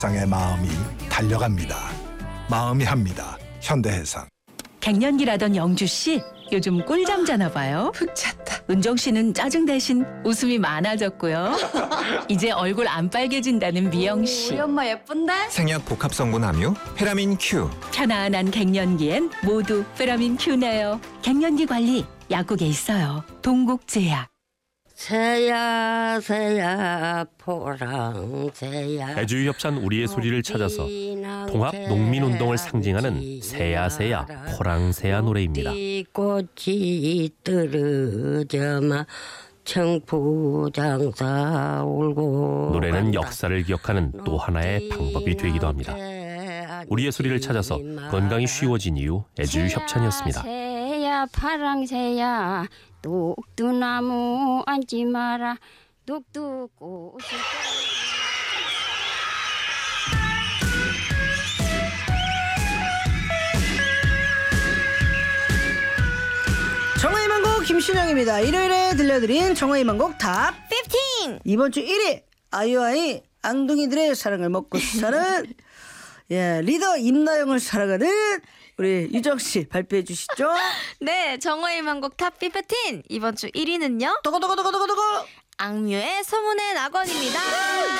상의 마음이 달려갑니다. 마음이 합니다. 현대해상. 갱년기라던 영주 씨 요즘 꿀잠 자나 봐요. 푹 잤다. 은정 씨는 짜증 대신 웃음이 많아졌고요. 이제 얼굴 안 빨개진다는 미영 씨. 우리 엄마 예쁜데? 생약 복합 성분 함유 페라민 Q. 편안한 갱년기엔 모두 페라민 Q네요. 갱년기 관리 약국에 있어요. 동국제약. 새야 새야 포랑새야. 애주협찬 우리의 소리를 찾아서 통합 농민운동을 상징하는 새야새야 포랑새야 노래입니다. 꽃이 떨어져마 청포장사 울고. 노래는 역사를 기억하는 또 하나의 방법이 되기도 합니다. 우리의 소리를 찾아서 건강이 쉬워진 이유 애주협찬이었습니다. 새야 파랑새야 독두나무 앉지 마라 독두꽃이 정화의 만곡 김신영입니다. 일요일에 들려드린 정화의 만곡 탑 15. 이번 주 1위 아이오아이 앙둥이들의 사랑을 먹고 사는 리더 임나영을 사랑하는 우리 유정씨 발표해 주시죠. 네, 정호의 만곡 탑 15 이번 주 1위는요. 도고도고도고도고도고 악뮤의 소문의 낙원입니다.